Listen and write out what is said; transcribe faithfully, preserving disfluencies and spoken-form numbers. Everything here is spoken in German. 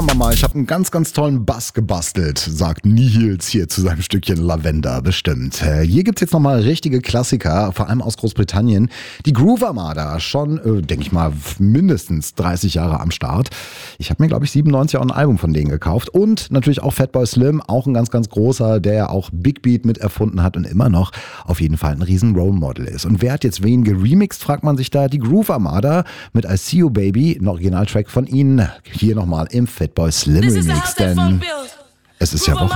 Mama, ich habe einen ganz, ganz tollen Bass gebastelt, sagt Nihils hier zu seinem Stückchen Lavender, bestimmt. Äh, Hier gibt's jetzt nochmal richtige Klassiker, vor allem aus Großbritannien. Die Groove Armada, schon, äh, denke ich mal, mindestens dreißig Jahre am Start. Ich habe mir, glaube ich, siebenundneunzig auch ein Album von denen gekauft. Und natürlich auch Fatboy Slim, auch ein ganz, ganz großer, der ja auch Big Beat mit erfunden hat und immer noch auf jeden Fall ein riesen Role Model ist. Und wer hat jetzt wen geremixed, fragt man sich da. Die Groove Armada mit I See You Baby, ein Originaltrack von ihnen. Hier nochmal im Fatboy Slim Remix, denn es ist ja Woche.